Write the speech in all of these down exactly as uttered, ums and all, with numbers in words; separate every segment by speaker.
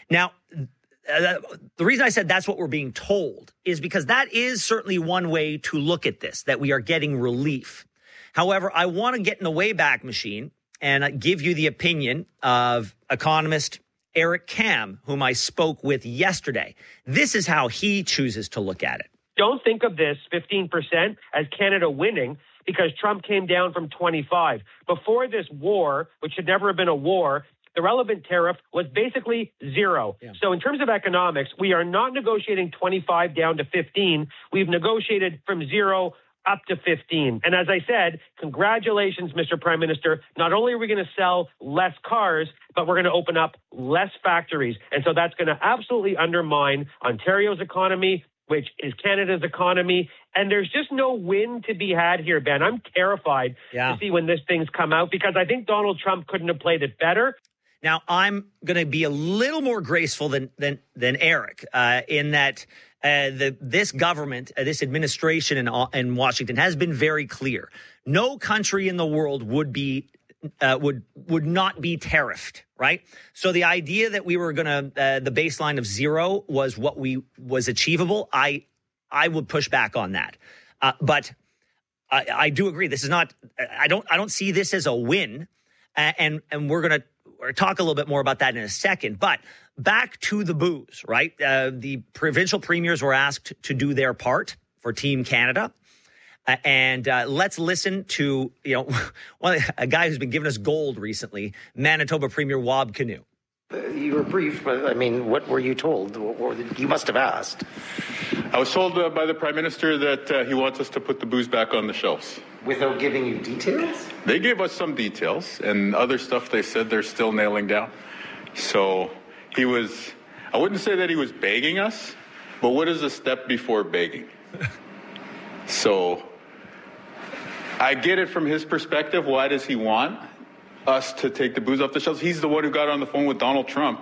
Speaker 1: Now, uh, the reason I said that's what we're being told is because that is certainly one way to look at this, that we are getting relief. However, I want to get in the Wayback Machine and give you the opinion of economist Eric Kam, whom I spoke with yesterday. This is how he chooses to look at it.
Speaker 2: Don't think of this fifteen percent as Canada winning because Trump came down from twenty-five. Before this war, which should never have been a war, the relevant tariff was basically zero. Yeah. So in terms of economics, we are not negotiating twenty-five down to fifteen. We've negotiated from zero up to fifteen. And as I said, congratulations, Mister Prime Minister. Not only are we going to sell less cars, but we're going to open up less factories. And so that's going to absolutely undermine Ontario's economy, which is Canada's economy. And there's just no win to be had here, Ben. I'm terrified yeah. to see when this thing's come out because I think Donald Trump couldn't have played it better.
Speaker 1: Now, I'm going to be a little more graceful than than than Eric uh, in that uh, the this government, uh, this administration in, in Washington has been very clear. No country in the world would be uh, would would not be tariffed, right? So the idea that we were going to uh, the baseline of zero was what we was achievable. I I would push back on that, uh, but I, I do agree. This is not. I don't. I don't see this as a win, uh, and and we're going to. We'll talk a little bit more about that in a second. But back to the booze, right? Uh, the provincial premiers were asked to do their part for Team Canada. Uh, and uh, let's listen to, you know, one, a guy who's been giving us gold recently, Manitoba Premier Wab Kinew.
Speaker 3: Uh, you were brief, but I mean, what were you told? Or you must have asked.
Speaker 4: I was told uh, by the Prime Minister that uh, he wants us to put the booze back on the shelves.
Speaker 3: Without giving you details?
Speaker 4: They gave us some details, and other stuff they said they're still nailing down. So he was, I wouldn't say that he was begging us, but what is a step before begging? So I get it from his perspective. Why does he want us to take the booze off the shelves? He's the one who got on the phone with Donald Trump,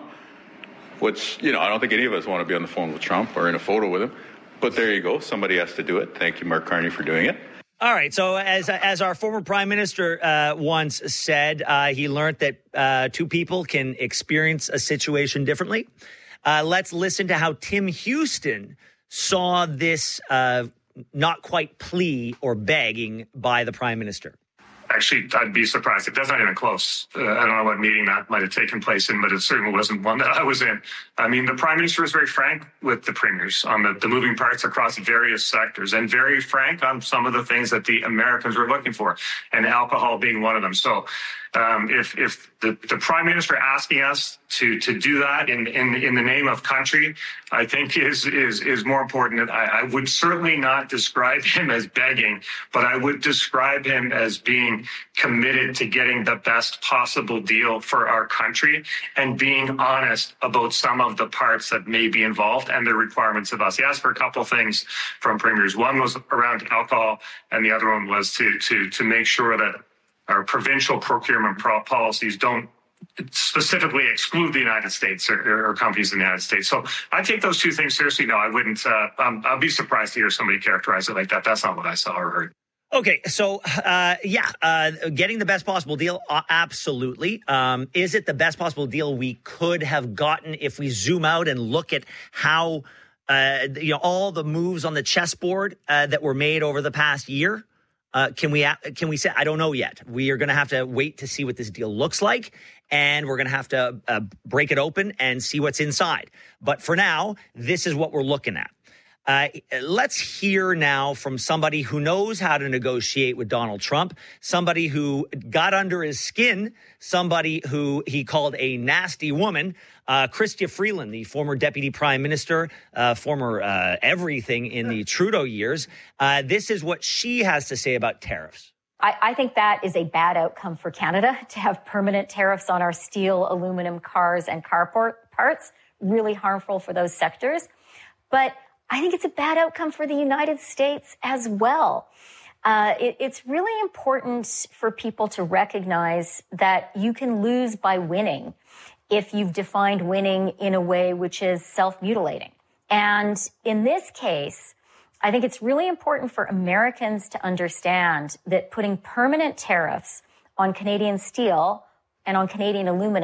Speaker 4: which, you know, I don't think any of us want to be on the phone with Trump or in a photo with him. But there you go. Somebody has to do it. Thank you, Mark Carney, for doing it.
Speaker 1: All right. So as as our former prime minister uh, once said, uh, he learned that uh, two people can experience a situation differently. Uh, let's listen to how Tim Houston saw this uh, not quite plea or begging by the prime minister.
Speaker 5: Actually, I'd be surprised. It doesn't even close. Uh, I don't know what meeting that might have taken place in, but it certainly wasn't one that I was in. I mean, the prime minister was very frank with the premiers on the, the moving parts across various sectors and very frank on some of the things that the Americans were looking for, and alcohol being one of them. So um, if if the, the prime minister asking us to to do that in, in, in the name of country, I think is is is more important. I, I would certainly not describe him as begging, but I would describe him as being committed to getting the best possible deal for our country and being honest about some of the parts that may be involved and the requirements of us. He asked for a couple of things from premiers. One was around alcohol, and the other one was to to to make sure that our provincial procurement pro- policies don't specifically exclude the United States or, or companies in the United States. So I take those two things seriously. No, I wouldn't. Uh, um, I'd be surprised to hear somebody characterize it like that. That's not what I saw or heard.
Speaker 1: Okay, so uh, yeah, uh, getting the best possible deal, uh, absolutely. Um, is it the best possible deal we could have gotten if we zoom out and look at how, uh, you know, all the moves on the chessboard uh, that were made over the past year? Uh, can we can we say, I don't know yet. We are going to have to wait to see what this deal looks like, and we're going to have to uh, break it open and see what's inside. But for now, this is what we're looking at. Uh, let's hear now from somebody who knows how to negotiate with Donald Trump, somebody who got under his skin, somebody who he called a nasty woman, uh, Chrystia Freeland, the former deputy prime minister, uh, former uh, everything in the Trudeau years. Uh, this is what she has to say about tariffs.
Speaker 6: I, I think that is a bad outcome for Canada to have permanent tariffs on our steel, aluminum, cars, and car parts, really harmful for those sectors. But I think it's a bad outcome for the United States as well. Uh, it, it's really important for people to recognize that you can lose by winning if you've defined winning in a way which is self-mutilating. And in this case, I think it's really important for Americans to understand that putting permanent tariffs on Canadian steel and on Canadian aluminum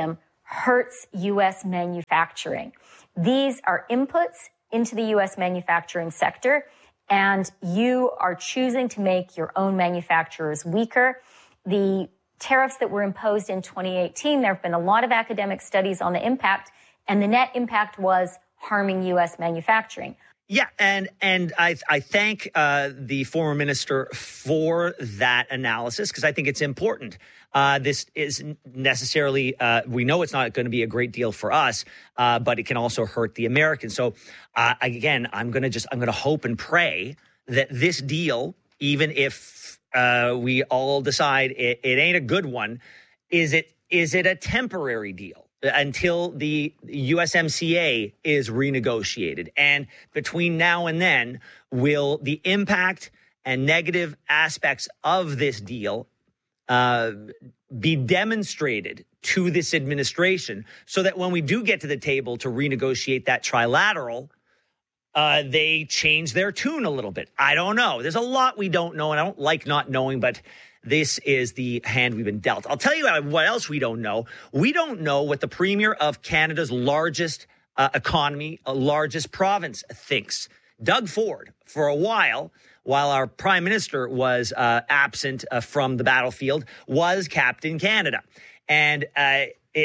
Speaker 6: hurts U S manufacturing. These are inputs into the U S manufacturing sector, and you are choosing to make your own manufacturers weaker. The tariffs that were imposed in twenty eighteen, there have been a lot of academic studies on the impact, and the net impact was harming U S manufacturing.
Speaker 1: Yeah, and and I I thank uh, the former minister for that analysis, because I think it's important. Uh, this is necessarily, uh, we know it's not going to be a great deal for us, uh, but it can also hurt the Americans. So uh, again, I'm going to just I'm going to hope and pray that this deal, even if uh, we all decide it, it ain't a good one, is it is it a temporary deal until the U S M C A is renegotiated? And between now and then, will the impact and negative aspects of this deal uh, be demonstrated to this administration, so that when we do get to the table to renegotiate that trilateral, uh, they change their tune a little bit? I don't know. There's a lot we don't know, and I don't like not knowing, but this is the hand we've been dealt. I'll tell you what else we don't know. We don't know what the premier of Canada's largest uh, economy, uh, largest province thinks. Doug Ford, for a while, while our prime minister was uh, absent uh, from the battlefield, was Captain Canada. And uh,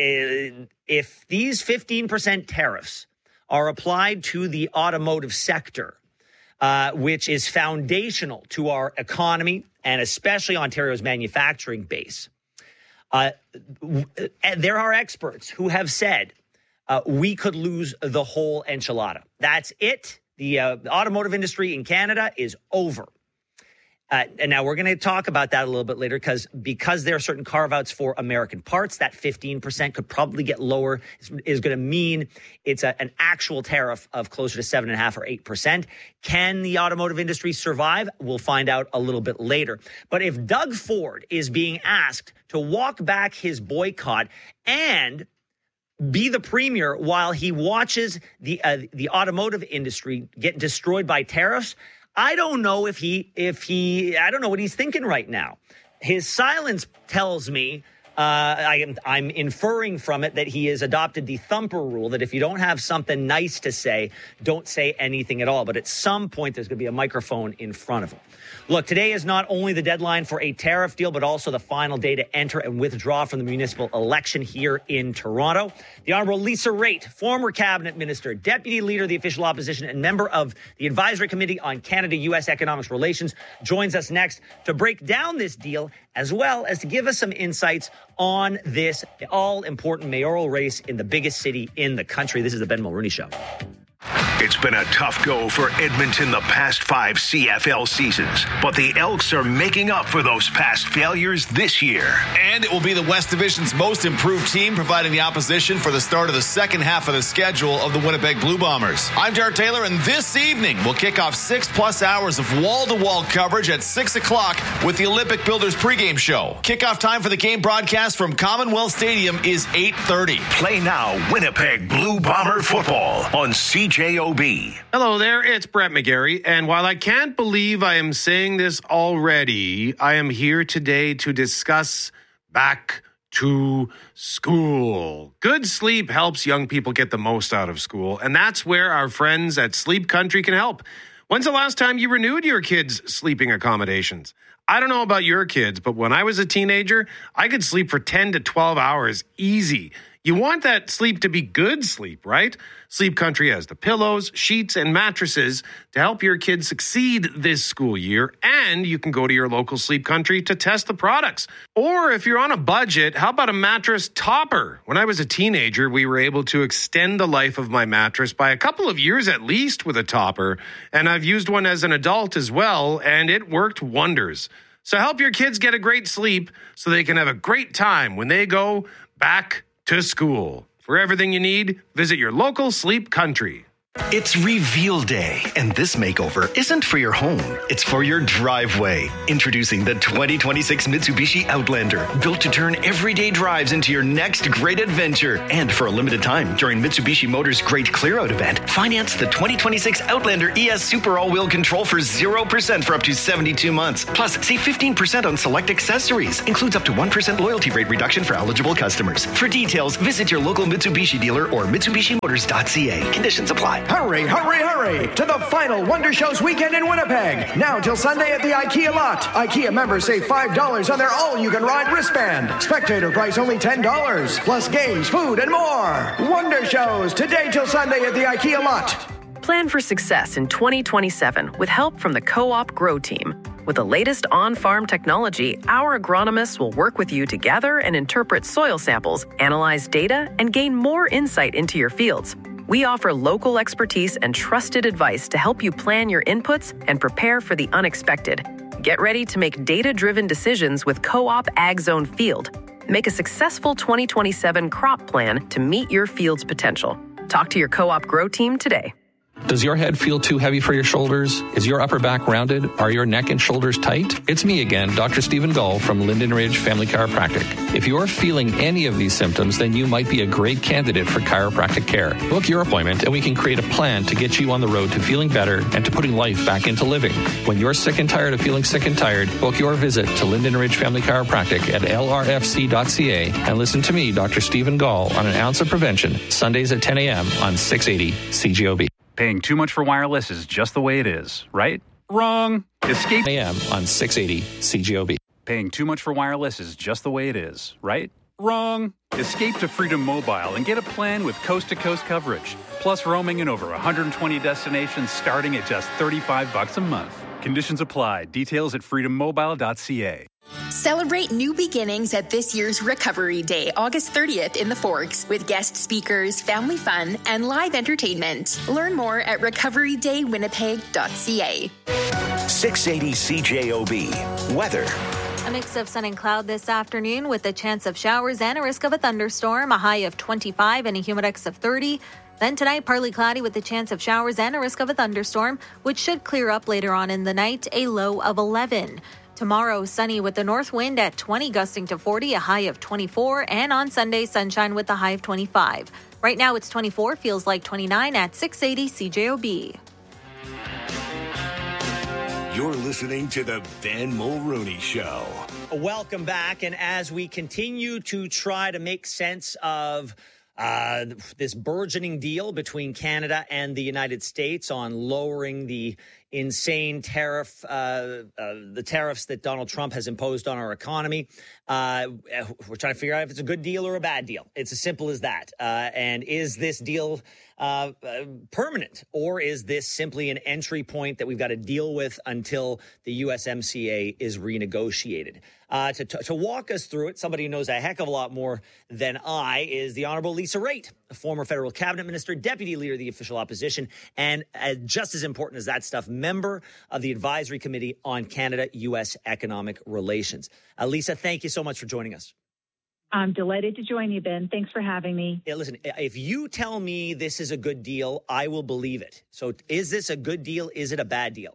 Speaker 1: if these fifteen percent tariffs are applied to the automotive sector, uh, which is foundational to our economy, and especially Ontario's manufacturing base, uh, w- there are experts who have said uh, we could lose the whole enchilada. That's it. The uh, automotive industry in Canada is over. Uh, and now we're going to talk about that a little bit later, because because there are certain carve-outs for American parts, that fifteen percent could probably get lower, is, is going to mean it's a, an actual tariff of closer to seven point five or eight percent. Can the automotive industry survive? We'll find out a little bit later. But if Doug Ford is being asked to walk back his boycott and be the premier while he watches the uh, the automotive industry get destroyed by tariffs, I don't know if he, if he, I don't know what he's thinking right now. His silence tells me, uh, I am, I'm inferring from it that he has adopted the thumper rule, that if you don't have something nice to say, don't say anything at all. But at some point, there's going to be a microphone in front of him. Look, today is not only the deadline for a tariff deal, but also the final day to enter and withdraw from the municipal election here in Toronto. The Honourable Lisa Raitt, former cabinet minister, deputy leader of the official opposition, and member of the Advisory Committee on Canada-U S Economic Relations, joins us next to break down this deal, as well as to give us some insights on this all-important mayoral race in the biggest city in the country. This is the Ben Mulroney Show.
Speaker 7: It's been a tough go for Edmonton the past five C F L seasons, but the Elks are making up for those past failures this year.
Speaker 8: And it will be the West Division's most improved team, providing the opposition for the start of the second half of the schedule of the Winnipeg Blue Bombers. I'm Jared Taylor, and this evening we'll kick off six plus hours of wall-to-wall coverage at six o'clock with the Olympic Builders pregame show. Kickoff time for the game broadcast from Commonwealth Stadium is eight thirty.
Speaker 7: Play now Winnipeg Blue Bomber football on C J O B.
Speaker 9: Hello there, it's Brett McGarry, and while I can't believe I am saying this already, I am here today to discuss back to school. Good sleep helps young people get the most out of school, and that's where our friends at Sleep Country can help. When's the last time you renewed your kids' sleeping accommodations? I don't know about your kids, but when I was a teenager, I could sleep for ten to twelve hours easy. You want that sleep to be good sleep, right? Sleep Country has the pillows, sheets, and mattresses to help your kids succeed this school year, and you can go to your local Sleep Country to test the products. Or if you're on a budget, how about a mattress topper? When I was a teenager, we were able to extend the life of my mattress by a couple of years at least with a topper, and I've used one as an adult as well, and it worked wonders. So help your kids get a great sleep so they can have a great time when they go back to school. For everything you need, visit your local Sleep Country.
Speaker 10: It's reveal day, and this makeover isn't for your home. It's for your driveway. Introducing the twenty twenty-six Mitsubishi Outlander, built to turn everyday drives into your next great adventure. And for a limited time, during Mitsubishi Motors' Great Clear-Out event, finance the twenty twenty-six Outlander E S Super All-Wheel Control for zero percent for up to seventy-two months. Plus, save fifteen percent on select accessories. Includes up to one percent loyalty rate reduction for eligible customers. For details, visit your local Mitsubishi dealer or Mitsubishi Motors dot C A. Conditions apply.
Speaker 11: Hurry, hurry, hurry to the final Wonder Shows weekend in Winnipeg. Now till Sunday at the IKEA lot. IKEA members save five dollars on their all-you-can-ride wristband. Spectator price only ten dollars. Plus games, food, and more. Wonder Shows today till Sunday at the IKEA lot.
Speaker 12: Plan for success in twenty twenty-seven with help from the Co-op Grow Team. With the latest on-farm technology, our agronomists will work with you to gather and interpret soil samples, analyze data, and gain more insight into your fields. We offer local expertise and trusted advice to help you plan your inputs and prepare for the unexpected. Get ready to make data-driven decisions with Co-op Ag Zone Field. Make a successful twenty twenty-seven crop plan to meet your field's potential. Talk to your Co-op Grow Team today.
Speaker 13: Does your head feel too heavy for your shoulders? Is your upper back rounded? Are your neck and shoulders tight? It's me again, Doctor Stephen Gull from Linden Ridge Family Chiropractic. If you're feeling any of these symptoms, then you might be a great candidate for chiropractic care. Book your appointment and we can create a plan to get you on the road to feeling better and to putting life back into living. When you're sick and tired of feeling sick and tired, book your visit to Linden Ridge Family Chiropractic at L R F C dot C A and listen to me, Doctor Stephen Gull, on An Ounce of Prevention, Sundays at ten a.m. on six eighty C G O B.
Speaker 14: Paying too much for wireless is just the way it is, right? Wrong. Escape
Speaker 13: A M on six eighty C G O B.
Speaker 14: Paying too much for wireless is just the way it is, right? Wrong. Escape to Freedom Mobile and get a plan with coast-to-coast coverage, plus roaming in over one hundred twenty destinations starting at just thirty-five bucks a month. Conditions apply. Details at freedom mobile dot c a.
Speaker 15: Celebrate new beginnings at this year's Recovery Day, August thirtieth in the Forks, with guest speakers, family fun, and live entertainment. Learn more at recovery day winnipeg dot c a.
Speaker 7: six eighty C J O B. Weather.
Speaker 16: A mix of sun and cloud this afternoon with a chance of showers and a risk of a thunderstorm, a high of twenty-five and a humidex of thirty. Then tonight, partly cloudy with a chance of showers and a risk of a thunderstorm, which should clear up later on in the night, a low of eleven. Tomorrow, sunny with the north wind at twenty, gusting to forty, a high of twenty-four. And on Sunday, sunshine with a high of twenty-five. Right now, it's twenty-four, feels like twenty-nine at six eighty C J O B.
Speaker 7: You're listening to the Ben Mulrooney Show.
Speaker 1: Welcome back. And as we continue to try to make sense of uh, this burgeoning deal between Canada and the United States on lowering the insane tariff, uh, uh, the tariffs that Donald Trump has imposed on our economy. Uh, we're trying to figure out if it's a good deal or a bad deal. It's as simple as that. Uh, and is this deal uh, uh, permanent, or is this simply an entry point that we've got to deal with until the U S M C A is renegotiated? Uh, to, to walk us through it, somebody who knows a heck of a lot more than I is the Honorable Lisa Raitt, a former federal cabinet minister, deputy leader of the official opposition, and uh, just as important as that stuff, member of the Advisory Committee on Canada-U S Economic Relations. Uh, Lisa, thank you so much for joining us.
Speaker 17: I'm delighted to join you, Ben. Thanks for having me.
Speaker 1: Yeah, listen, if you tell me this is a good deal, I will believe it. So is this a good deal? Is it a bad deal?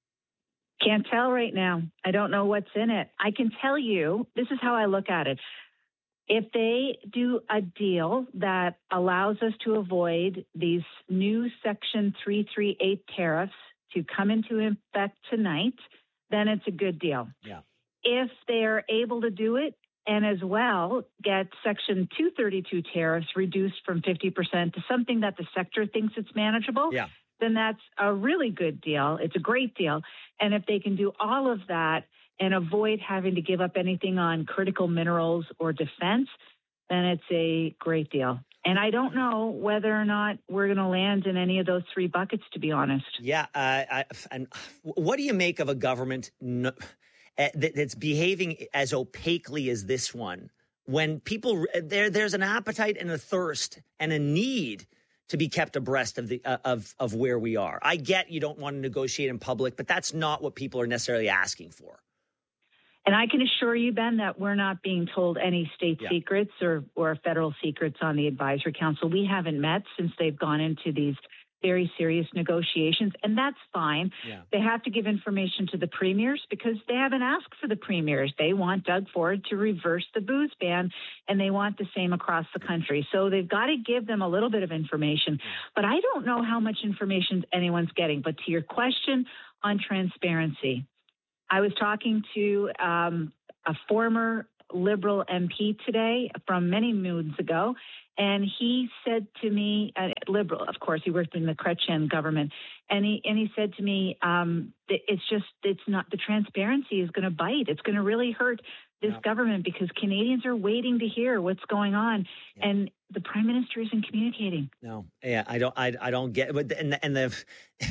Speaker 17: Can't tell right now. I don't know what's in it. I can tell you, this is how I look at it. If they do a deal that allows us to avoid these new Section three thirty-eight tariffs to come into effect tonight, then it's a good deal.
Speaker 1: Yeah.
Speaker 17: If they're able to do it and as well get Section two thirty-two tariffs reduced from fifty percent to something that the sector thinks it's manageable,
Speaker 1: yeah.
Speaker 17: then that's a really good deal. It's a great deal. And if they can do all of that and avoid having to give up anything on critical minerals or defense, then it's a great deal. And I don't know whether or not we're going to land in any of those three buckets, to be honest.
Speaker 1: Yeah. Uh, I, and what do you make of a government no, uh, that's behaving as opaquely as this one, when people there, there's an appetite and a thirst and a need to be kept abreast of the uh, of of where we are? I get you don't want to negotiate in public, but that's not what people are necessarily asking for.
Speaker 17: And I can assure you, Ben, that we're not being told any state yeah. secrets or, or federal secrets on the Advisory Council. We haven't met since they've gone into these very serious negotiations, and that's fine.
Speaker 1: Yeah.
Speaker 17: They have to give information to the premiers because they haven't asked for the premiers. They want Doug Ford to reverse the booze ban, and they want the same across the country. So they've got to give them a little bit of information. But I don't know how much information anyone's getting. But to your question on transparency, I was talking to um, a former Liberal M P today from many moons ago, and he said to me, uh, Liberal, of course, he worked in the Chrétien government, and he and he said to me, um, it's just, it's not, the transparency is going to bite. It's going to really hurt this yeah. government because Canadians are waiting to hear what's going on, yeah. and the Prime Minister isn't communicating.
Speaker 1: No, yeah, I don't, I, I don't get, but and the, and the,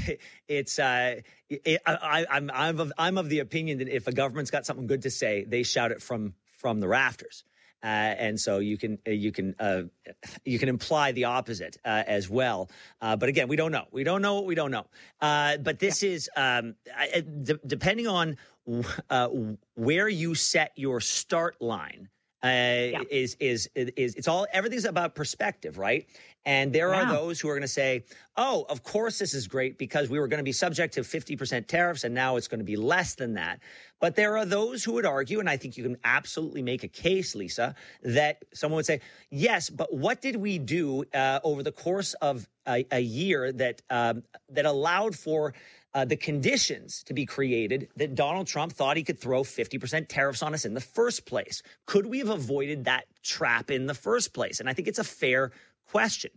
Speaker 1: it's, uh, it, I, I'm, I'm of, I'm of the opinion that if a government's got something good to say, they shout it from. from the rafters. Uh, and so you can uh, you can uh, you can imply the opposite uh, as well. Uh, but again, we don't know. We don't know what we don't know. Uh, but this yeah. is um, I, d- depending on uh, where you set your start line. Uh, yeah. is, is is it's all everything's about perspective, right? And there yeah. are those who are going to say, "Oh, of course this is great because we were going to be subject to fifty percent tariffs, and now it's going to be less than that." But there are those who would argue, and I think you can absolutely make a case, Lisa, that someone would say, "Yes, but what did we do uh, over the course of a, a year that um, that allowed for?" Uh, the conditions to be created that Donald Trump thought he could throw fifty percent tariffs on us in the first place. Could we have avoided that trap in the first place? And I think it's a fair question.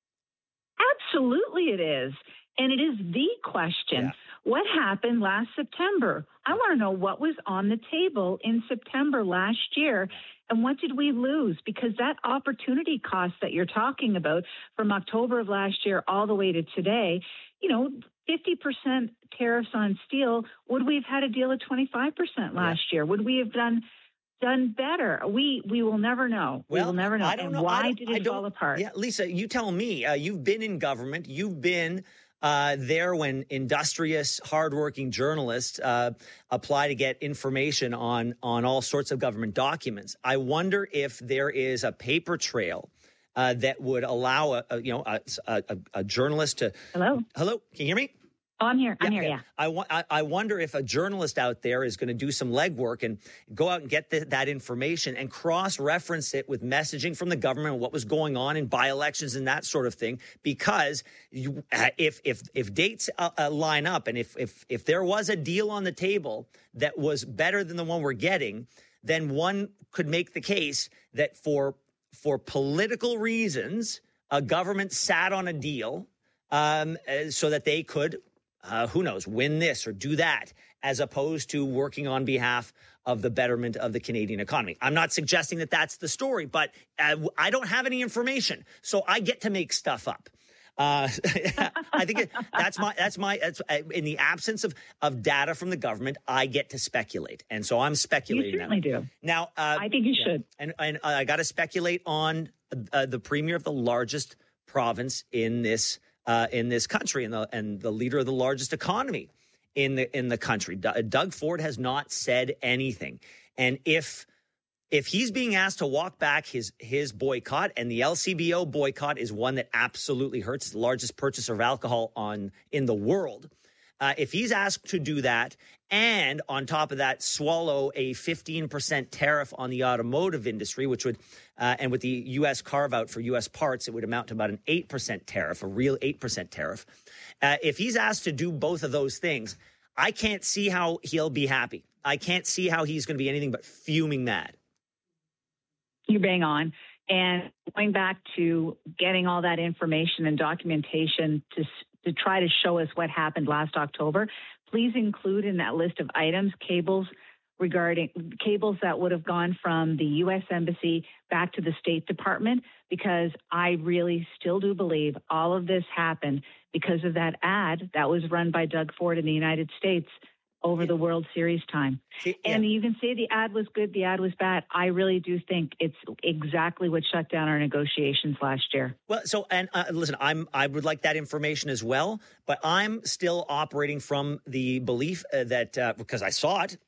Speaker 17: Absolutely it is. And it is the question. Yeah. What happened last September? I want to know what was on the table in September last year. And what did we lose? Because that opportunity cost that you're talking about from October of last year all the way to today, you know, fifty percent tariffs on steel, would we have had a deal at twenty-five percent last yeah. year? Would we have done done better? We we will never know.
Speaker 1: Well,
Speaker 17: we will never know.
Speaker 1: I don't
Speaker 17: and
Speaker 1: know.
Speaker 17: why
Speaker 1: don't,
Speaker 17: did it fall apart?
Speaker 1: Yeah, Lisa, you tell me. Uh, you've been in government. You've been uh, there when industrious, hardworking journalists uh, apply to get information on on all sorts of government documents. I wonder if there is a paper trail Uh, that would allow a, a you know a, a, a journalist to
Speaker 17: hello
Speaker 1: hello can you hear me?
Speaker 17: Oh, I'm here. I'm
Speaker 1: yeah,
Speaker 17: here.
Speaker 1: Yeah.
Speaker 17: Yeah.
Speaker 1: I, wa- I I wonder if a journalist out there is going to do some legwork and go out and get the, that information and cross-reference it with messaging from the government, what was going on in by-elections and that sort of thing. Because you, uh, if if if dates uh, uh, line up and if if if there was a deal on the table that was better than the one we're getting, then one could make the case that for For political reasons, a government sat on a deal um, so that they could, uh, who knows, win this or do that, as opposed to working on behalf of the betterment of the Canadian economy. I'm not suggesting that that's the story, but uh, I don't have any information, so I get to make stuff up. Uh, I think it, that's my that's my that's, uh, in the absence of of data from the government, I get to speculate, and so I'm speculating.
Speaker 17: You certainly
Speaker 1: now.
Speaker 17: do.
Speaker 1: Now, uh,
Speaker 17: I think you
Speaker 1: yeah,
Speaker 17: should.
Speaker 1: And and uh, I got to speculate on uh, the premier of the largest province in this uh, in this country, and the and the leader of the largest economy in the in the country. D- Doug Ford has not said anything, and if. If he's being asked to walk back his his boycott, and the L C B O boycott is one that absolutely hurts, the largest purchaser of alcohol on in the world. Uh, if he's asked to do that, and on top of that, swallow a fifteen percent tariff on the automotive industry, which would, uh, and with the U S carve out for U S parts, it would amount to about an eight percent tariff, a real eight percent tariff. Uh, if he's asked to do both of those things, I can't see how he'll be happy. I can't see how he's going to be anything but fuming mad.
Speaker 17: You bang on. And going back to getting all that information and documentation to to try to show us what happened last October, please include in that list of items cables regarding cables that would have gone from the U S Embassy back to the State Department, because I really still do believe all of this happened because of that ad that was run by Doug Ford in the United States over the World Series time. Yeah. And you can say the ad was good, the ad was bad. I really do think it's exactly what shut down our negotiations last year.
Speaker 1: Well, so, and uh, listen, I'm, I would like that information as well, but I'm still operating from the belief uh, that, uh, because I saw it,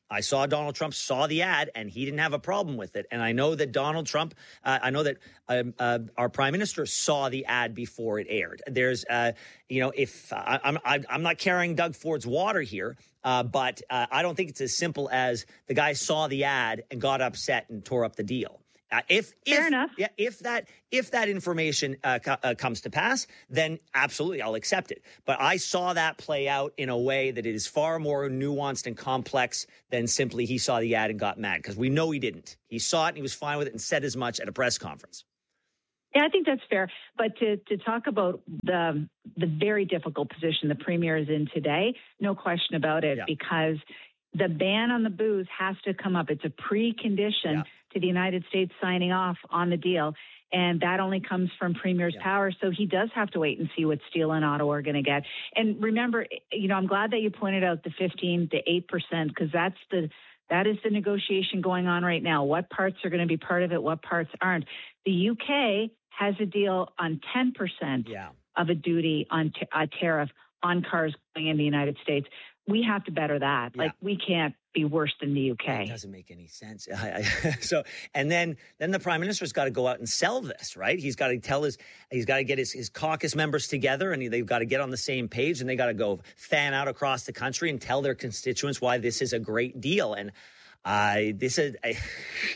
Speaker 1: I saw Donald Trump saw the ad, and he didn't have a problem with it. And I know that Donald Trump, uh, I know that um, uh, our prime minister saw the ad before it aired. There's, uh, you know, if uh, I'm, I'm not carrying Doug Ford's water here, uh, but uh, I don't think it's as simple as the guy saw the ad and got upset and tore up the deal. Uh, if if
Speaker 17: Fair enough.
Speaker 1: Yeah, if that if that information uh, co- uh, comes to pass, then absolutely I'll accept it. But I saw that play out in a way that it is far more nuanced and complex than simply he saw the ad and got mad, because we know he didn't. He saw it and he was fine with it and said as much at a press conference.
Speaker 17: Yeah, I think that's fair. But to, to talk about the the very difficult position the premier is in today, no question about it, yeah. because the ban on the booze has to come up. It's a precondition yeah. to the United States signing off on the deal. And that only comes from Premier's yeah. power. So he does have to wait and see what Steele and Ottawa are going to get. And remember, you know, I'm glad that you pointed out the fifteen to eight percent, because that's the that is the negotiation going on right now. What parts are going to be part of it? What parts aren't? The U K has a deal on ten percent yeah. of a duty on t- a tariff on cars going in the United States. We have to better that. Yeah. Like, we can't be worse than the U K.
Speaker 1: It doesn't make any sense. I, I, so, and then, then the prime minister's got to go out and sell this, right? He's got to tell his, he's got to get his, his caucus members together, and they've got to get on the same page, and they got to go fan out across the country and tell their constituents why this is a great deal. And I, uh, this is, I,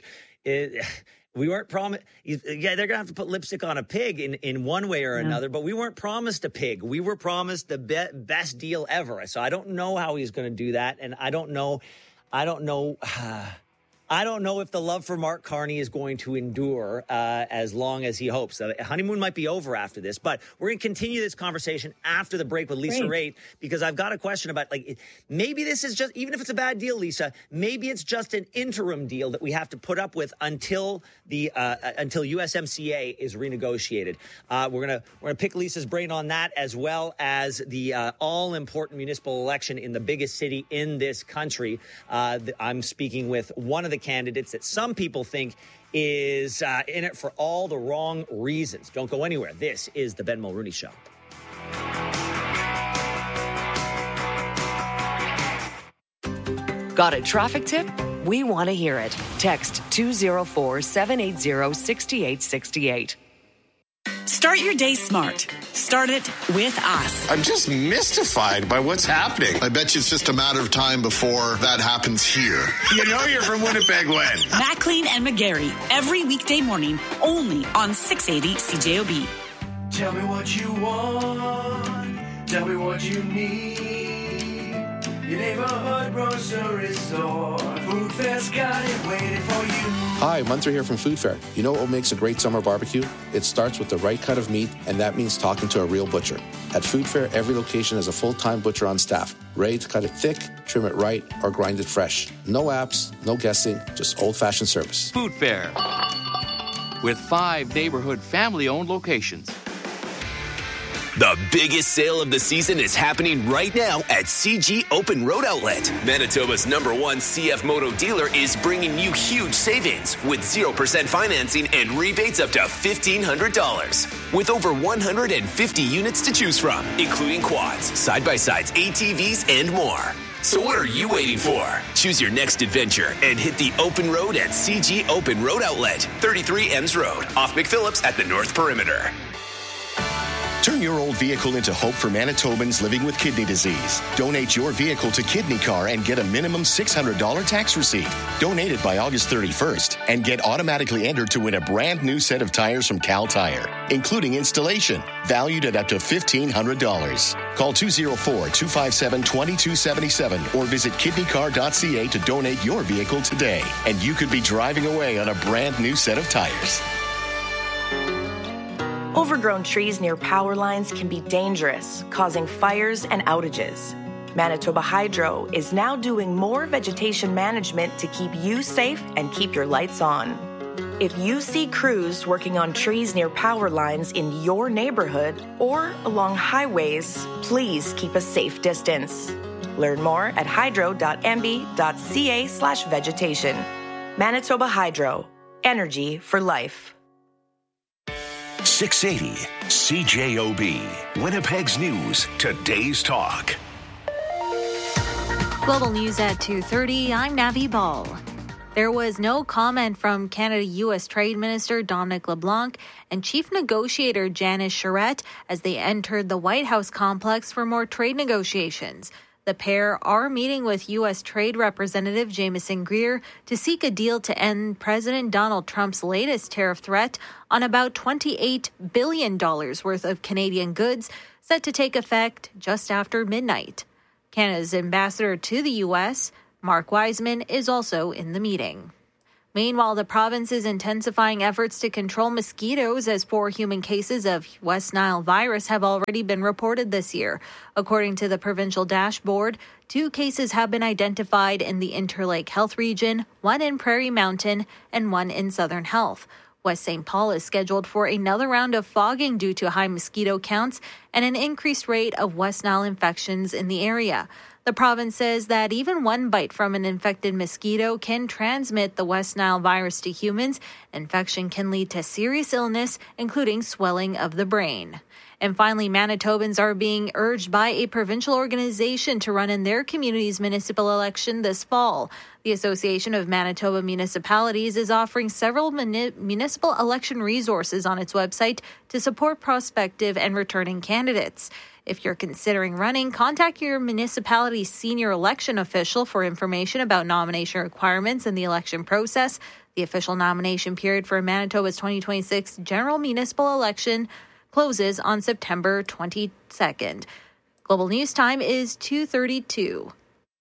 Speaker 1: it, we weren't promised. Yeah, they're going to have to put lipstick on a pig in, in one way or yeah. another, but we weren't promised a pig. We were promised the be- best deal ever. So I don't know how he's going to do that. And I don't know, I don't know, uh, I don't know if the love for Mark Carney is going to endure uh, as long as he hopes. The honeymoon might be over after this, but we're going to continue this conversation after the break with Lisa Raitt, because I've got a question about, like, maybe this is just, even if it's a bad deal, Lisa, maybe it's just an interim deal that we have to put up with until the uh, until U S M C A is renegotiated. Uh, we're gonna we're gonna pick Lisa's brain on that, as well as the uh, all important municipal election in the biggest city in this country. Uh, I'm speaking with one of the candidates that some people think is uh, in it for all the wrong reasons. Don't go anywhere. This is the Ben Mulrooney Show.
Speaker 18: Got a traffic tip? We want to hear it. Text two oh four, seven eight zero, six eight six eight.
Speaker 19: Start your day smart. Start it with us.
Speaker 20: I'm just mystified by what's happening. I bet you it's just a matter of time before that happens here.
Speaker 7: You know you're from Winnipeg when?
Speaker 19: Maclean and McGarry, every weekday morning, only on six eighty C J O B.
Speaker 11: Tell me what you want. Tell me what you need. Your neighborhood grocery store. Food Fair's got it waiting for you.
Speaker 21: Hi, Munter here from Food Fair. You know what makes a great summer barbecue? It starts with the right cut of meat, and that means talking to a real butcher. At Food Fair, every location has a full-time butcher on staff, ready to cut it thick, trim it right, or grind it fresh. No apps, no guessing, just old-fashioned service.
Speaker 22: Food Fair, with five neighborhood family-owned locations.
Speaker 23: The biggest sale of the season is happening right now at C G Open Road Outlet. Manitoba's number one C F Moto dealer is bringing you huge savings with zero percent financing and rebates up to fifteen hundred dollars. With over one hundred fifty units to choose from, including quads, side-by-sides, A T Vs, and more. So what are you waiting for? Choose your next adventure and hit the open road at C G Open Road Outlet, thirty-three Ems Road, off McPhillips at the North Perimeter.
Speaker 24: Turn your old vehicle into hope for Manitobans living with kidney disease. Donate your vehicle to Kidney Car and get a minimum six hundred dollars tax receipt. Donate it by August thirty-first and get automatically entered to win a brand new set of tires from Cal Tire, including installation, valued at up to fifteen hundred dollars. Call two oh four, two five seven, two two seven seven or visit kidney car dot c a to donate your vehicle today. And you could be driving away on a brand new set of tires.
Speaker 25: Overgrown trees near power lines can be dangerous, causing fires and outages. Manitoba Hydro is now doing more vegetation management to keep you safe and keep your lights on. If you see crews working on trees near power lines in your neighborhood or along highways, please keep a safe distance. Learn more at hydro dot m b dot c a slash vegetation. Manitoba Hydro. Energy for life.
Speaker 7: six eighty C J O B, Winnipeg's News, Today's Talk.
Speaker 16: Global News at two thirty, I'm Navi Ball. There was no comment from Canada-U S Trade Minister Dominic LeBlanc and Chief Negotiator Janice Charette as they entered the White House complex for more trade negotiations. The pair are meeting with U S Trade Representative Jamieson Greer to seek a deal to end President Donald Trump's latest tariff threat on about twenty-eight billion dollars worth of Canadian goods, set to take effect just after midnight. Canada's ambassador to the U S, Mark Wiseman, is also in the meeting. Meanwhile, the province is intensifying efforts to control mosquitoes as four human cases of West Nile virus have already been reported this year. According to the provincial dashboard, two cases have been identified in the Interlake Health region, one in Prairie Mountain, and one in Southern Health. West Saint Paul is scheduled for another round of fogging due to high mosquito counts and an increased rate of West Nile infections in the area. The province says that even one bite from an infected mosquito can transmit the West Nile virus to humans. Infection can lead to serious illness, including swelling of the brain. And finally, Manitobans are being urged by a provincial organization to run in their community's municipal election this fall. The Association of Manitoba Municipalities is offering several muni- municipal election resources on its website to support prospective and returning candidates. If you're considering running, contact your municipality's senior election official for information about nomination requirements and the election process. The official nomination period for Manitoba's twenty twenty-six general municipal election closes on September twenty-second. Global News Time is two thirty-two.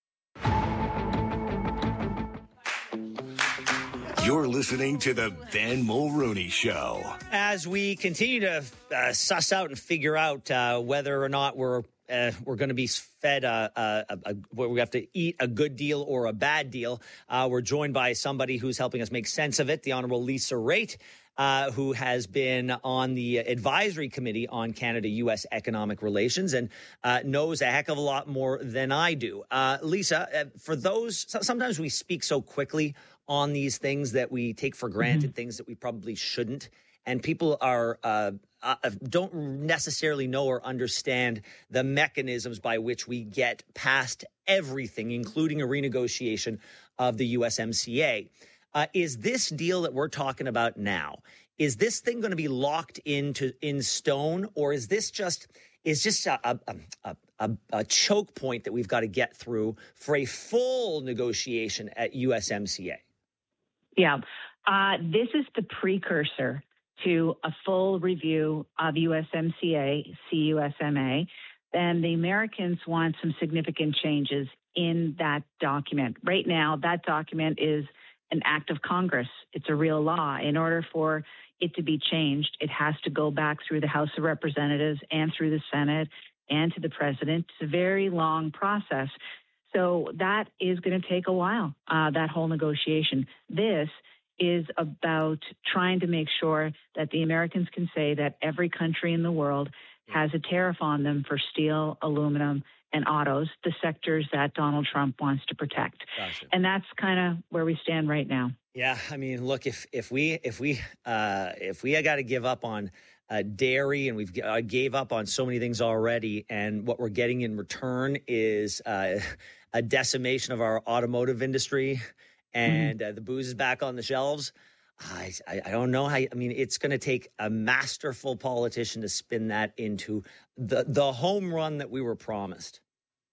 Speaker 7: You're listening to the Ben Mulroney Show.
Speaker 1: As we continue to uh, suss out and figure out uh, whether or not we're uh, we're going to be fed a, a, a, a where we have to eat a good deal or a bad deal, uh, we're joined by somebody who's helping us make sense of it, the Honourable Lisa Raitt, uh, who has been on the advisory committee on Canada-U S economic relations and uh, knows a heck of a lot more than I do. Uh, Lisa, uh, for those, sometimes we speak so quickly on these things that we take for granted, mm-hmm. things that we probably shouldn't. And people are uh, uh, don't necessarily know or understand the mechanisms by which we get past everything, including a renegotiation of the U S M C A. Uh, is this deal that we're talking about now, is this thing going to be locked into in stone, or is this just is just a, a, a, a, a choke point that we've got to get through for a full negotiation at U S M C A?
Speaker 17: Yeah, uh, this is the precursor to a full review of U S M C A, C U S M A. And the Americans want some significant changes in that document. Right now, that document is an act of Congress. It's a real law. In order for it to be changed, it has to go back through the House of Representatives and through the Senate and to the President. It's a very long process. So that is going to take a while, uh, that whole negotiation. This is about trying to make sure that the Americans can say that every country in the world has a tariff on them for steel, aluminum, and autos, the sectors that Donald Trump wants to protect. Gotcha. And that's kind of where we stand right now.
Speaker 1: Yeah, I mean, look, if if we if we uh, if we got to give up on uh, dairy, and we've uh, gave up on so many things already, and what we're getting in return is uh, a decimation of our automotive industry, and mm-hmm. uh, the booze is back on the shelves. I, I, I don't know how. I mean, it's going to take a masterful politician to spin that into the the home run that we were promised.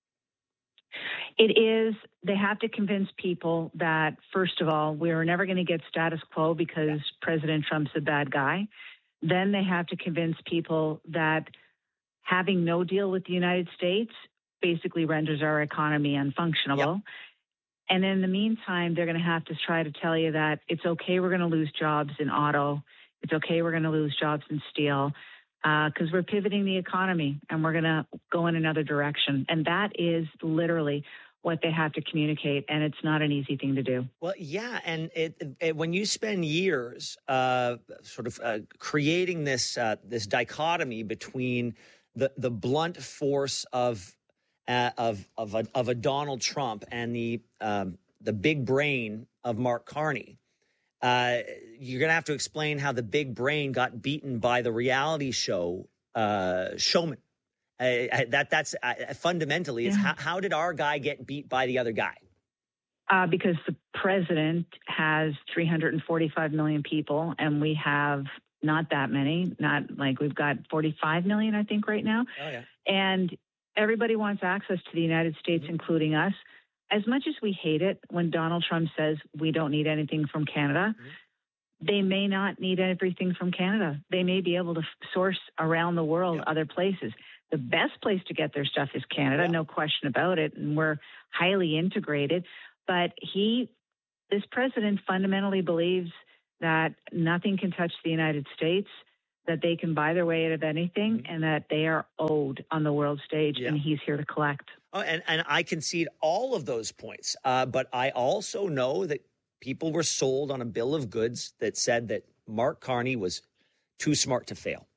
Speaker 17: It is. They have to convince people that, first of all, we're never going to get status quo because yeah. President Trump's a bad guy. Then they have to convince people that having no deal with the United States basically renders our economy unfunctionable. Yep. And in the meantime, they're going to have to try to tell you that it's okay, we're going to lose jobs in auto. It's okay, we're going to lose jobs in steel because uh, we're pivoting the economy and we're going to go in another direction. And that is literally what they have to communicate, and it's not an easy thing to do.
Speaker 1: Well, yeah, and it, it, when you spend years uh, sort of uh, creating this uh, this dichotomy between the the blunt force of uh, of of a, of a Donald Trump and the um, the big brain of Mark Carney, uh, you're going to have to explain how the big brain got beaten by the reality show uh, showman. Uh, that that's uh, fundamentally is
Speaker 17: Yeah.
Speaker 1: how, how did our guy get beat by the other guy?
Speaker 17: Uh, because the president has three hundred forty-five million people, and we have not that many. Not like we've got forty-five million, I think, right now.
Speaker 1: Oh yeah.
Speaker 17: And everybody wants access to the United States,
Speaker 1: Mm-hmm.
Speaker 17: including us. As much as we hate it when Donald Trump says we don't need anything from Canada,
Speaker 1: Mm-hmm.
Speaker 17: they may not need everything from Canada. They may be able to f- source around the world other places. The best place to get their stuff is Canada, no question about it. And we're highly integrated. But he, this president fundamentally believes that nothing can touch the United States, that they can buy their way out of anything, and that they are owed on the world stage,
Speaker 1: Yeah.
Speaker 17: and he's here to collect.
Speaker 1: Oh, and, and I concede all of those points. Uh, but I also know that people were sold on a bill of goods that said that Mark Carney was too smart to fail.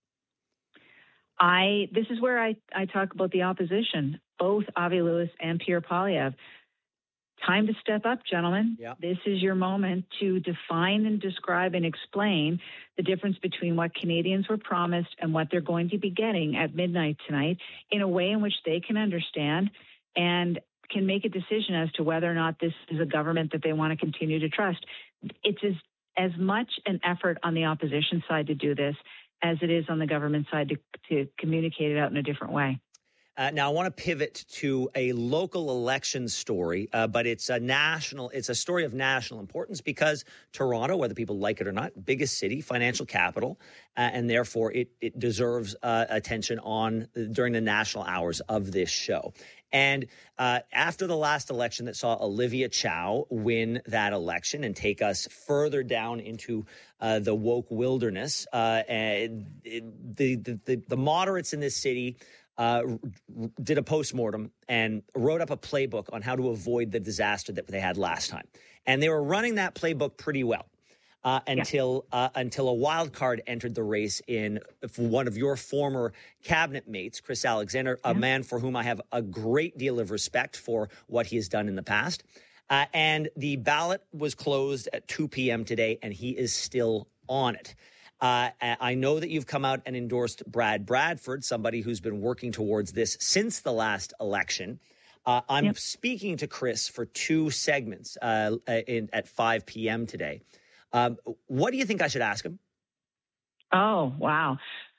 Speaker 17: I this is where I, I talk about the opposition, both Avi Lewis and Pierre Poilievre. Time to step up, gentlemen.
Speaker 1: Yeah.
Speaker 17: This is your moment to define and describe and explain the difference between what Canadians were promised and what they're going to be getting at midnight tonight in a way in which they can understand and can make a decision as to whether or not this is a government that they want to continue to trust. It's as, as much an effort on the opposition side to do this as it is on the government side to, to communicate it out in a different way.
Speaker 1: Uh, now, I want to pivot to a local election story, uh, but it's a national, it's a story of national importance because Toronto, whether people like it or not, biggest city, financial capital, uh, and therefore it, it deserves uh, attention on during the national hours of this show. And uh, after the last election that saw Olivia Chow win that election and take us further down into uh, the woke wilderness, uh, and the, the, the, the moderates in this city Uh, did a postmortem and wrote up a playbook on how to avoid the disaster that they had last time. And they were running that playbook pretty well uh, until uh, until a wild card entered the race in one of your former cabinet mates, Chris Alexander, a man for whom I have a great deal of respect for what he has done in the past. Uh, and the ballot was closed at two p.m. today, and he is still on it. Uh, I know that you've come out and endorsed Brad Bradford, somebody who's been working towards this since the last election. Uh, I'm yep. speaking to Chris for two segments uh, in, at five p.m. today. Um, what do you think I should ask him?
Speaker 17: Oh, wow.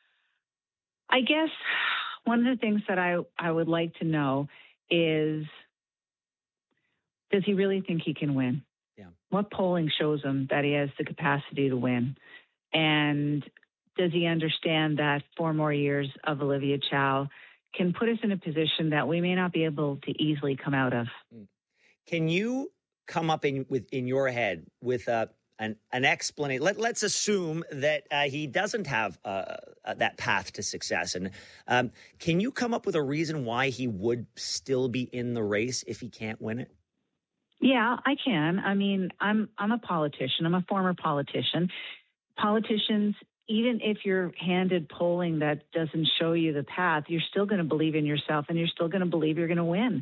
Speaker 17: I guess one of the things that I, I would like to know is, does he really think he can win?
Speaker 1: Yeah.
Speaker 17: What polling shows him that he has the capacity to win? And does he understand that four more years of Olivia Chow can put us in a position that we may not be able to easily come out of?
Speaker 1: Can you come up in with in your head with a an, an explanation? Let, let's assume that uh, he doesn't have uh, uh, that path to success. And um, can you come up with a reason why he would still be in the race if he can't win it?
Speaker 17: Yeah, I can. I mean, I'm I'm a politician. I'm a former politician. Politicians, even if you're handed polling that doesn't show you the path, you're still going to believe in yourself and you're still going to believe you're going to win.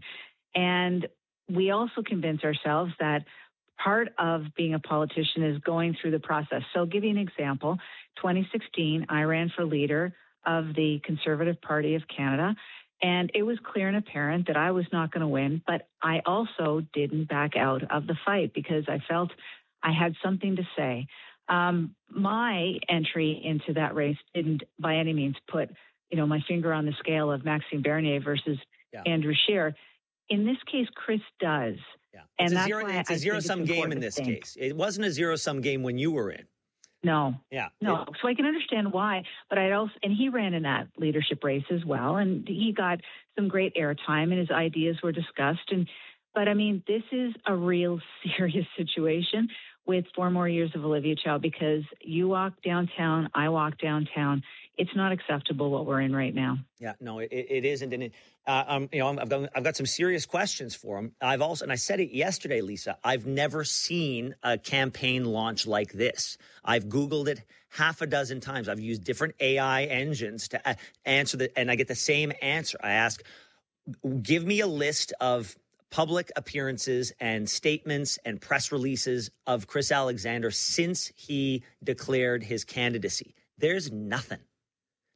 Speaker 17: And we also convince ourselves that part of being a politician is going through the process. So I'll give you an example. twenty sixteen, I ran for leader of the Conservative Party of Canada, and it was clear and apparent that I was not going to win, but I also didn't back out of the fight because I felt I had something to say. Um, my entry into that race didn't by any means put, you know, my finger on the scale of Maxime Bernier versus yeah. Andrew Scheer. In this case, Chris does.
Speaker 1: Yeah.
Speaker 17: And
Speaker 1: it's
Speaker 17: that's
Speaker 1: a zero,
Speaker 17: why
Speaker 1: it's a zero-sum game in this case. It wasn't a zero-sum game when you were in.
Speaker 17: No.
Speaker 1: Yeah.
Speaker 17: No. So I can understand why, but I also, and he ran in that leadership race as well, and he got some great airtime and his ideas were discussed. And, but I mean, this is a real serious situation with four more years of Olivia Chow, because you walk downtown, I walk downtown. It's not acceptable what we're in right now.
Speaker 1: Yeah, no, it, it isn't. And it, uh, um, you know, I've got I've got some serious questions for him. I've also, and I said it yesterday, Lisa, I've never seen a campaign launch like this. I've Googled it half a dozen times. I've used different A I engines to uh, answer the, and I get the same answer. I ask, give me a list of public appearances and statements and press releases of Chris Alexander since he declared his candidacy. There's nothing.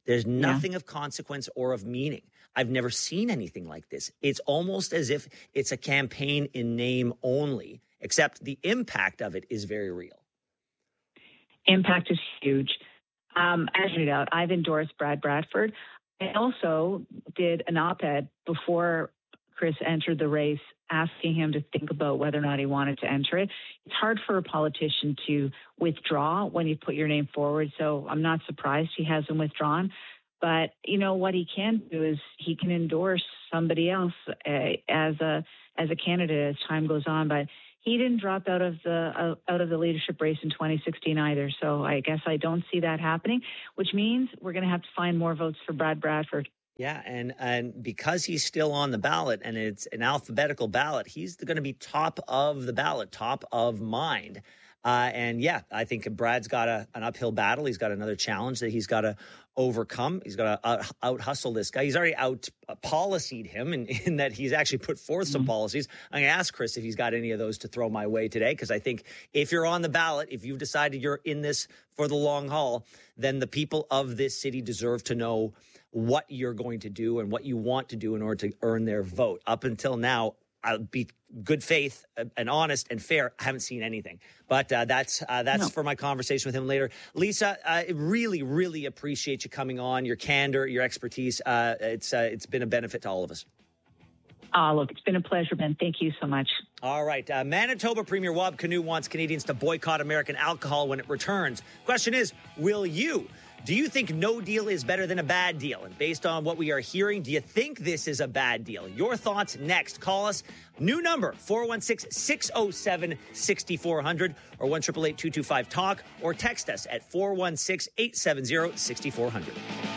Speaker 1: There's nothing yeah. of consequence or of meaning. I've never seen anything like this. It's almost as if it's a campaign in name only, except the impact of it is very real.
Speaker 17: Impact is huge. Um, as you know, I've endorsed Brad Bradford. I also did an op-ed before Chris entered the race, asking him to think about whether or not he wanted to enter it. It's hard for a politician to withdraw when you put your name forward, so I'm not surprised he hasn't withdrawn. But, you know, what he can do is he can endorse somebody else uh, as a as a candidate as time goes on. But he didn't drop out of the uh, out of the leadership race in twenty sixteen either. So I guess I don't see that happening, which means we're going to have to find more votes for Brad Bradford.
Speaker 1: Yeah, and, and because he's still on the ballot and it's an alphabetical ballot, he's going to be top of the ballot, top of mind. Uh, and yeah, I think Brad's got a, an uphill battle. He's got another challenge that he's got to overcome. He's got to out, out hustle this guy. He's already out uh, policed him in, in that he's actually put forth some mm-hmm. policies. I'm going to ask Chris if he's got any of those to throw my way today, because I think if you're on the ballot, if you've decided you're in this for the long haul, then the people of this city deserve to know what you're going to do and what you want to do in order to earn their vote. Up until now, I'll be good faith and honest and fair. I haven't seen anything, but uh, that's uh, that's no. for my conversation with him later. Lisa, I really, really appreciate you coming on, your candor, your expertise. Uh, it's uh, it's been a benefit to all of us.
Speaker 17: Oh, look, it's been a pleasure, Ben. Thank you so much.
Speaker 1: All right. Uh, Manitoba Premier Wab Kinew wants Canadians to boycott American alcohol when it returns. Question is, will you? Do you think no deal is better than a bad deal? And based on what we are hearing, do you think this is a bad deal? Your thoughts next. Call us. New number, four one six, six oh seven, six four zero zero or one eight eight eight, two two five, talk, or text us at four one six, eight seven zero, six four zero zero.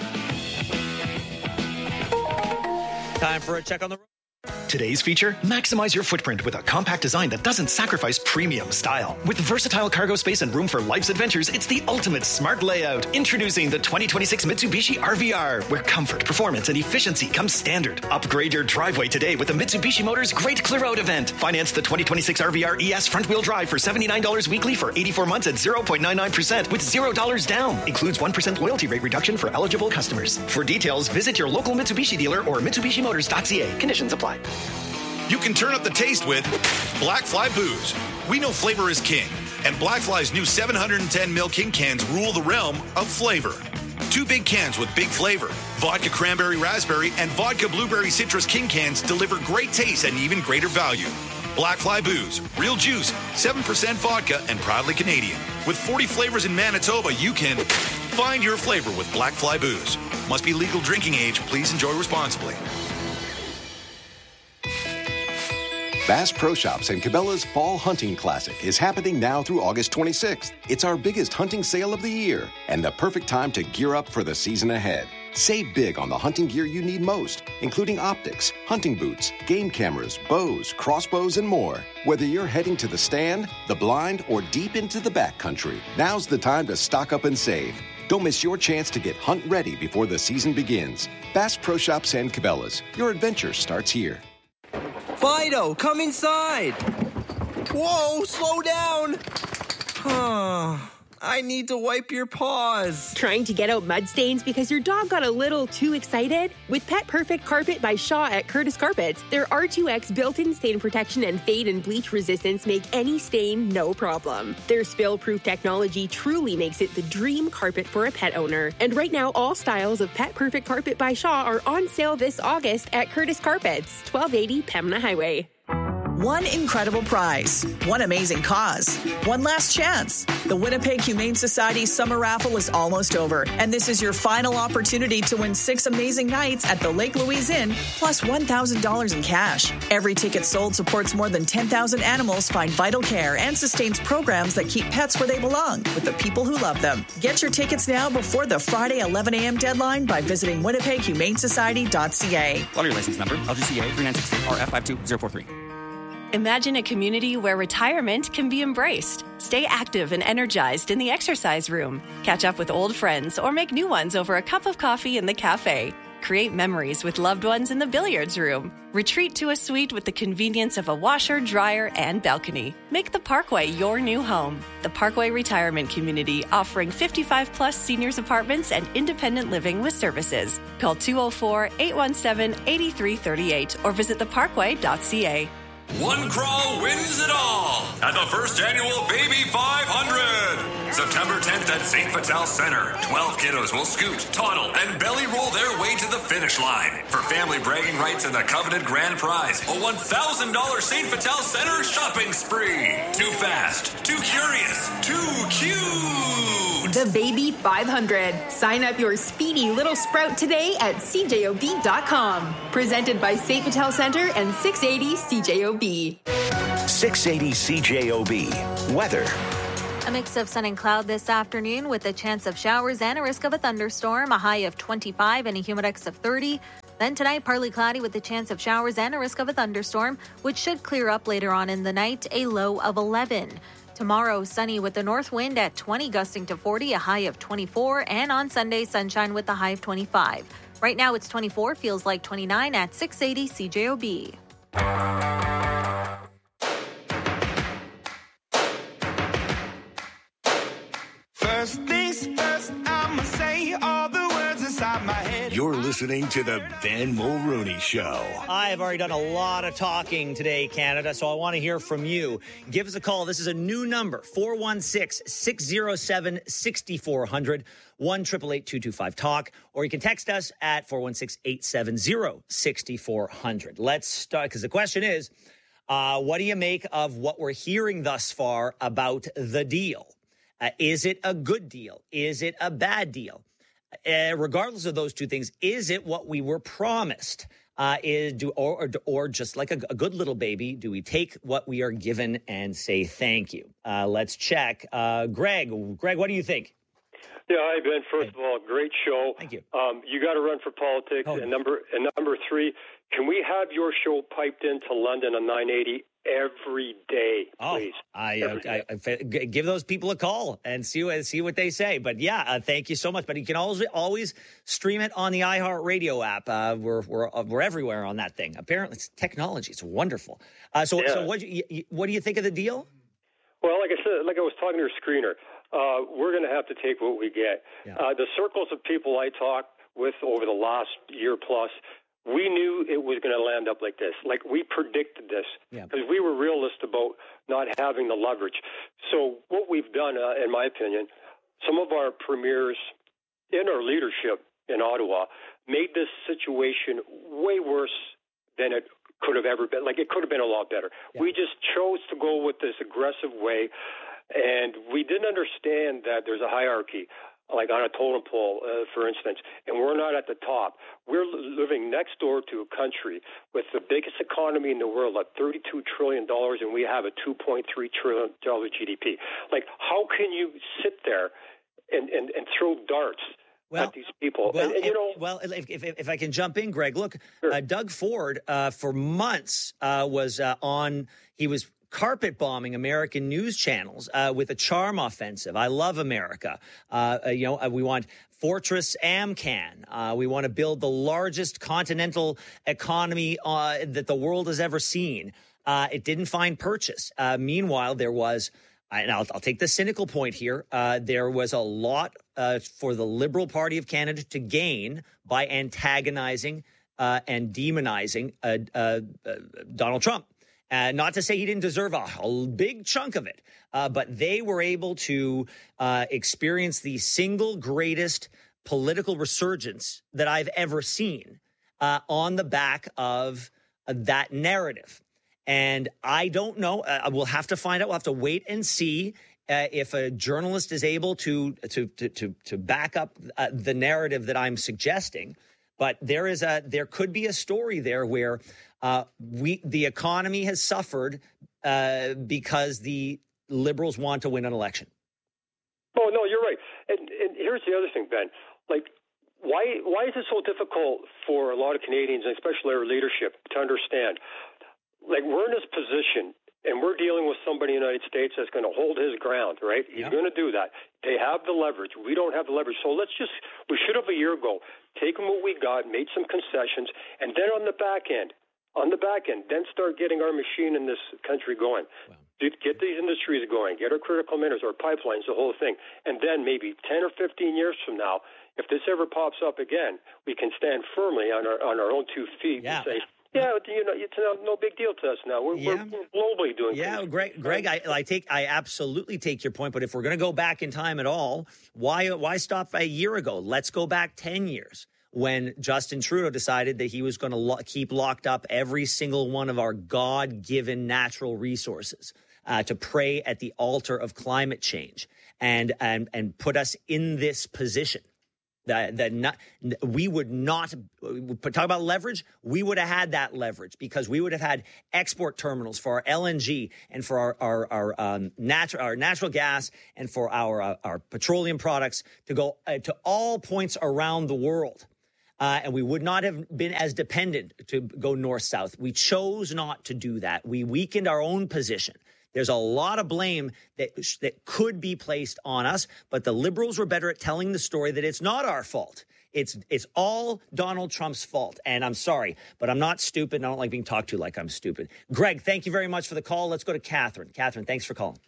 Speaker 1: Time for a check on the road.
Speaker 10: Today's feature, maximize your footprint with a compact design that doesn't sacrifice premium style. With versatile cargo space and room for life's adventures, it's the ultimate smart layout. Introducing the twenty twenty-six Mitsubishi R V R, where comfort, performance, and efficiency come standard. Upgrade your driveway today with the Mitsubishi Motors Great Clear Out event. Finance the twenty twenty-six R V R E S front-wheel drive for seventy-nine dollars weekly for eighty-four months at zero point nine nine percent with zero dollars down. Includes one percent loyalty rate reduction for eligible customers. For details, visit your local Mitsubishi dealer or Mitsubishi Motors dot c a. Conditions apply.
Speaker 2: You can turn up the taste with Black Fly Booze. We know flavor is king, and Black Fly's new seven hundred ten milliliter king cans rule the realm of flavor. Two big cans with big flavor. Vodka Cranberry Raspberry and Vodka Blueberry Citrus king cans deliver great taste and even greater value. Black Fly Booze, real juice, seven percent vodka, and proudly Canadian. With forty flavors in Manitoba, you can find your flavor with Black Fly Booze. Must be legal drinking age. Please enjoy responsibly.
Speaker 3: Bass Pro Shops and Cabela's Fall Hunting Classic is happening now through August twenty-sixth. It's our biggest hunting sale of the year and the perfect time to gear up for the season ahead. Save big on the hunting gear you need most, including optics, hunting boots, game cameras, bows, crossbows, and more. Whether you're heading to the stand, the blind, or deep into the backcountry, now's the time to stock up and save. Don't miss your chance to get hunt ready before the season begins. Bass Pro Shops and Cabela's. Your adventure starts here.
Speaker 4: Fido, come inside. Whoa, slow down. I need to wipe your paws.
Speaker 5: Trying to get out mud stains because your dog got a little too excited? With Pet Perfect Carpet by Shaw at Curtis Carpets, their R two X built-in stain protection and fade and bleach resistance make any stain no problem. Their spill-proof technology truly makes it the dream carpet for a pet owner. And right now, all styles of Pet Perfect Carpet by Shaw are on sale this August at Curtis Carpets, twelve eighty Pembina Highway.
Speaker 6: One incredible prize, one amazing cause, one last chance. The Winnipeg Humane Society Summer Raffle is almost over, and this is your final opportunity to win six amazing nights at the Lake Louise Inn, plus one thousand dollars in cash. Every ticket sold supports more than ten thousand animals find vital care and sustains programs that keep pets where they belong, with the people who love them. Get your tickets now before the Friday eleven a.m. deadline by visiting winnipeg humane society dot c a.
Speaker 26: Lottery license number, L G C A three nine six three R F five two zero four three.
Speaker 27: Imagine a community where retirement can be embraced. Stay active and energized in the exercise room. Catch up with old friends or make new ones over a cup of coffee in the cafe. Create memories with loved ones in the billiards room. Retreat to a suite with the convenience of a washer, dryer, and balcony. Make the Parkway your new home. The Parkway Retirement Community, offering fifty-five plus seniors apartments and independent living with services. Call two oh four, eight one seven, eight three three eight or visit the parkway dot c a.
Speaker 8: One crawl wins it all at the first annual Baby five hundred. September tenth at Saint Vital Center. twelve kiddos will scoot, toddle, and belly roll their way to the finish line. For family bragging rights and the coveted grand prize, a one thousand dollars Saint Vital Center shopping spree. Too fast, too curious, too cute.
Speaker 5: The Baby five hundred. Sign up your speedy little sprout today at c j o b dot com. Presented by Saint Vital Center and six eighty C J O B.
Speaker 7: six eighty C J O B. Weather.
Speaker 16: A mix of sun and cloud this afternoon with a chance of showers and a risk of a thunderstorm, a high of twenty-five and a humidex of thirty. Then tonight, partly cloudy with a chance of showers and a risk of a thunderstorm, which should clear up later on in the night, a low of eleven. Tomorrow, sunny with the north wind at twenty, gusting to forty, a high of twenty-four. And on Sunday, sunshine with a high of twenty-five. Right now, it's twenty-four, feels like twenty-nine at six eighty C J O B.
Speaker 9: First things first, I'ma say all the words inside my head.
Speaker 7: You're listening to the Ben Mulrooney Show.
Speaker 1: I have already done a lot of talking today, Canada, so I want to hear from you. Give us a call. This is a new number, four one six, six oh seven, six four zero zero, one eight eight eight, two two five, talk, or you can text us at four one six, eight seven zero, six four zero zero. Let's start, because the question is, uh, what do you make of what we're hearing thus far about the deal? Uh, is it a good deal? Is it a bad deal? Uh, regardless of those two things, is it what we were promised? Uh, is do or, or or just like a, a good little baby, do we take what we are given and say thank you? Uh, let's check. Uh, Greg, Greg, what do you think?
Speaker 12: Yeah, hi Ben. First of all, great show.
Speaker 1: Thank you.
Speaker 12: Um, you got to run for politics. Oh. And number and number three, can we have your show piped into London on nine eighty every day, please?
Speaker 1: Oh, I, uh, I, I give those people a call and see what see what they say. But yeah, uh, thank you so much. But you can always always stream it on the iHeartRadio app. Uh, we're we're uh, we're everywhere on that thing. Apparently, it's technology. It's wonderful. Uh, so
Speaker 12: yeah.
Speaker 1: so what you, what do you think of the deal?
Speaker 12: Well, like I said, like I was talking to your screener, uh, we're going to have to take what we get. Yeah. Uh, the circles of people I talked with over the last year plus, we knew it was going to land up like this. Like, we predicted this because yeah. we were realist about not having the leverage. So what we've done, uh, in my opinion, some of our premiers in our leadership in Ottawa made this situation way worse than it could have ever been. Like, it could have been a lot better. Yeah. We just chose to go with this aggressive way, and we didn't understand that there's a hierarchy, like on a totem pole, uh, for instance, and we're not at the top. We're living next door to a country with the biggest economy in the world at thirty-two trillion dollars, and we have a two point three trillion dollars G D P. Like, how can you sit there and, and, and throw darts well, at these people?
Speaker 1: Well,
Speaker 12: and, and, you
Speaker 1: if,
Speaker 12: know,
Speaker 1: well if, if, if I can jump in, Greg, look, sure. uh, Doug Ford, uh, for months uh, was uh, on, he was carpet bombing American news channels uh, with a charm offensive. I love America. Uh, you know, uh, we want Fortress Amcan. Uh, we want to build the largest continental economy uh, that the world has ever seen. Uh, it didn't find purchase. Uh, meanwhile, there was, and I'll, I'll take the cynical point here, uh, there was a lot uh, for the Liberal Party of Canada to gain by antagonizing uh, and demonizing uh, uh, uh, Donald Trump. Uh, not to say he didn't deserve a, a big chunk of it, uh, but they were able to uh, experience the single greatest political resurgence that I've ever seen uh, on the back of uh, that narrative. And I don't know. Uh, we'll have to find out. We'll have to wait and see uh, if a journalist is able to to to to, to back up uh, the narrative that I'm suggesting. But there is a there could be a story there where Uh, we the economy has suffered uh, because the Liberals want to win an election.
Speaker 12: Oh, no, you're right. And, and here's the other thing, Ben. Like, why why is it so difficult for a lot of Canadians, and especially our leadership, to understand? Like, we're in this position and we're dealing with somebody in the United States that's going to hold his ground, right? He's
Speaker 1: Yep.
Speaker 12: going to do that. They have the leverage. We don't have the leverage. So let's just, we should have a year ago taken what we got, made some concessions, and then on the back end, on the back end, then start getting our machine in this country going. Wow. Get these industries going, get our critical minerals, our pipelines, the whole thing. And then maybe ten or fifteen years from now, if this ever pops up again, we can stand firmly on our on our own two feet
Speaker 1: Yeah.
Speaker 12: and say, yeah, you know, it's no, no big deal to us now. We're,
Speaker 1: Yeah.
Speaker 12: we're globally doing
Speaker 1: Yeah,
Speaker 12: things.
Speaker 1: Greg, Greg, I, I take, I absolutely take your point. But if we're going to go back in time at all, why, why stop a year ago? Let's go back ten years when Justin Trudeau decided that he was going to lo- keep locked up every single one of our God-given natural resources uh, to pray at the altar of climate change and and and put us in this position. That, that not, we would not talk about leverage. We would have had that leverage because we would have had export terminals for our L N G and for our our, our um, natural our natural gas and for our uh, our petroleum products to go uh, to all points around the world. Uh, and we would not have been as dependent to go north-south. We chose not to do that. We weakened our own position. There's a lot of blame that that could be placed on us, but the Liberals were better at telling the story that it's not our fault. It's it's all Donald Trump's fault. And I'm sorry, but I'm not stupid, and I don't like being talked to like I'm stupid. Greg, thank you very much for the call. Let's go to Catherine. Catherine, thanks for calling.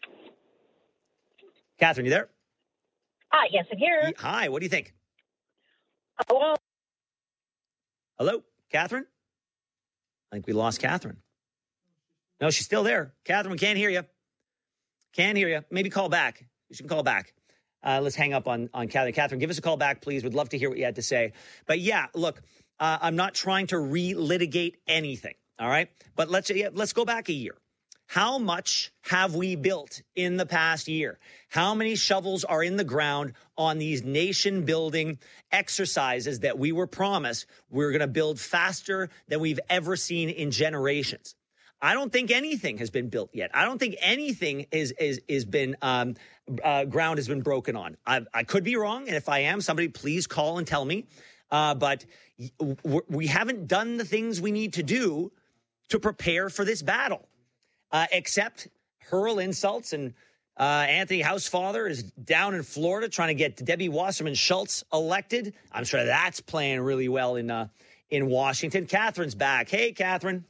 Speaker 1: Catherine, you there?
Speaker 11: Hi, yes, I'm here.
Speaker 1: Hi, what do you think?
Speaker 11: Hello?
Speaker 1: Hello, Catherine? I think we lost Catherine. No, she's still there. Catherine, we can't hear you. Can't hear you. Maybe call back. You should call back. Uh, let's hang up on, on Catherine. Catherine, give us a call back, please. We'd love to hear what you had to say. But yeah, look, uh, I'm not trying to relitigate anything, all right? But let's yeah, let's go back a year. How much have we built in the past year? How many shovels are in the ground on these nation-building exercises that we were promised we're going to build faster than we've ever seen in generations? I don't think anything has been built yet. I don't think anything is is is been um, uh, ground has been broken on. I, I could be wrong, and if I am, somebody please call and tell me. Uh, but we haven't done the things we need to do to prepare for this battle, uh, except hurl insults. And uh, Anthony Housefather is down in Florida trying to get Debbie Wasserman Schultz elected. I'm sure that's playing really well in uh, in Washington. Catherine's back. Hey, Catherine.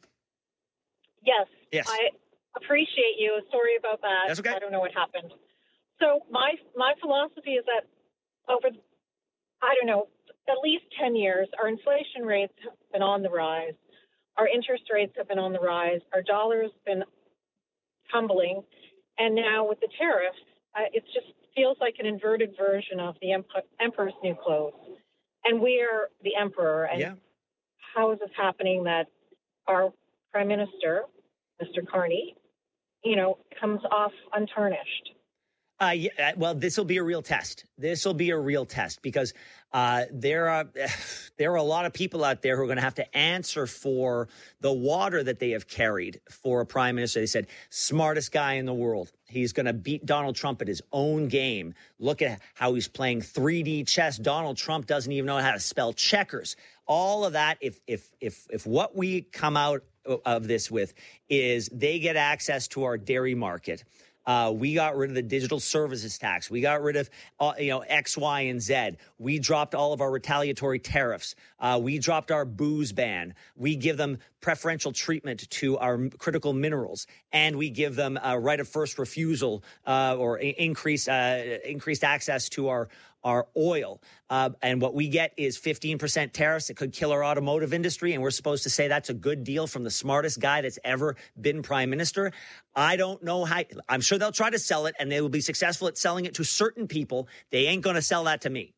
Speaker 11: Yes.
Speaker 1: Yes.
Speaker 11: I appreciate you. Sorry about that.
Speaker 1: That's okay.
Speaker 11: I don't know what happened. So my my philosophy is that over, I don't know, at least ten years, our inflation rates have been on the rise. Our interest rates have been on the rise. Our dollar's been tumbling. And now with the tariffs, uh, it just feels like an inverted version of the emp- emperor's new clothes. And we are the emperor. And
Speaker 1: yeah.
Speaker 11: how is this happening that our Prime Minister, Mister Carney, you know, comes off untarnished?
Speaker 1: Uh, yeah, well, this will be a real test. This will be a real test because uh, there are there are a lot of people out there who are going to have to answer for the water that they have carried for a prime minister. They said, smartest guy in the world. He's going to beat Donald Trump at his own game. Look at how he's playing three D chess. Donald Trump doesn't even know how to spell checkers. All of that, if if if if what we come out of this with is they get access to our dairy market. Uh, we got rid of the digital services tax. We got rid of, uh, you know, X, Y, and Z. We dropped all of our retaliatory tariffs. Uh, we dropped our booze ban. We give them preferential treatment to our critical minerals, and we give them a right of first refusal uh, or increase uh, increased access to our our oil. Uh, and what we get is fifteen percent tariffs that could kill our automotive industry. And we're supposed to say that's a good deal from the smartest guy that's ever been prime minister. I don't know how. I'm sure they'll try to sell it and they will be successful at selling it to certain people. They ain't going to sell that to me.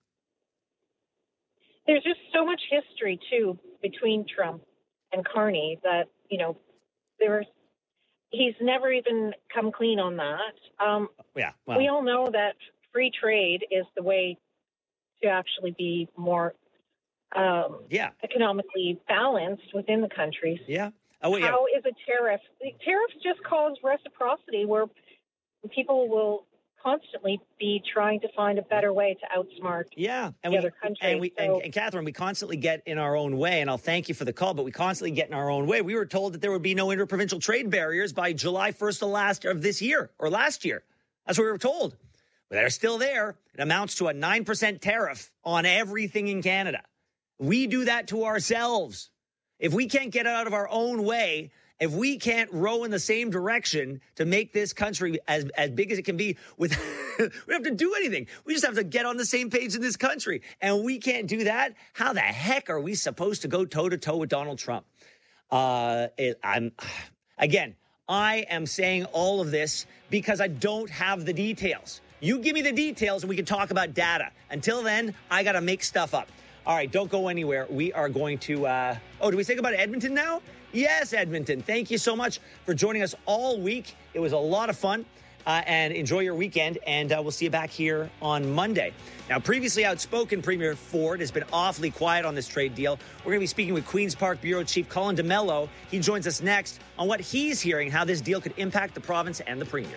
Speaker 11: There's just so much history, too, between Trump and Carney that, you know, there's he's never even come clean on that. Um,
Speaker 1: yeah. Well.
Speaker 11: We all know that free trade is the way to actually be more um,
Speaker 1: yeah.
Speaker 11: economically balanced within the countries.
Speaker 1: Yeah. Oh, yeah.
Speaker 11: How is a tariff? The tariffs just cause reciprocity where people will constantly be trying to find a better way to outsmart
Speaker 1: yeah, and
Speaker 11: the
Speaker 1: we,
Speaker 11: other countries.
Speaker 1: And, we,
Speaker 11: so,
Speaker 1: and, and Catherine, we constantly get in our own way, and I'll thank you for the call, but we constantly get in our own way. We were told that there would be no interprovincial trade barriers by July first of last of this year or last year. That's what we were told. But they're still there. It amounts to a nine percent tariff on everything in Canada. We do that to ourselves. If we can't get out of our own way, if we can't row in the same direction to make this country as, as big as it can be, with we don't have to do anything. We just have to get on the same page in this country. And we can't do that. How the heck are we supposed to go toe-to-toe with Donald Trump? Uh, it, I'm again, I am saying all of this because I don't have the details. You give me the details and we can talk about data. Until then, I got to make stuff up. All right, don't go anywhere. We are going to, uh, oh, do we think about Edmonton now? Yes, Edmonton. Thank you so much for joining us all week. It was a lot of fun, uh, and enjoy your weekend, and uh, we'll see you back here on Monday. Now, previously outspoken Premier Ford has been awfully quiet on this trade deal. We're going to be speaking with Queen's Park Bureau Chief Colin DeMello. He joins us next on what he's hearing, how this deal could impact the province and the Premier.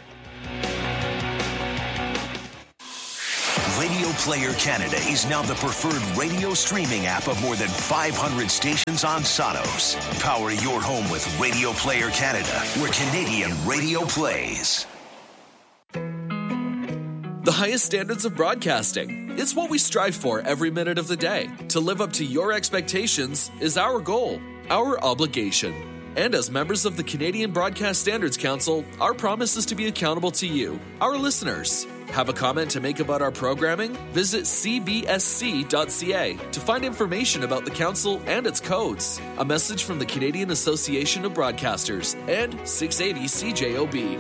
Speaker 7: Radio Player Canada is now the preferred radio streaming app of more than five hundred stations on Sonos. Power your home with Radio Player Canada, where Canadian radio plays.
Speaker 13: The highest standards of broadcasting. It's what we strive for every minute of the day. To live up to your expectations is our goal, our obligation. And as members of the Canadian Broadcast Standards Council, our promise is to be accountable to you, our listeners. Have a comment to make about our programming? Visit c b s c dot c a to find information about the council and its codes. A message from the Canadian Association of Broadcasters and six eighty C J O B.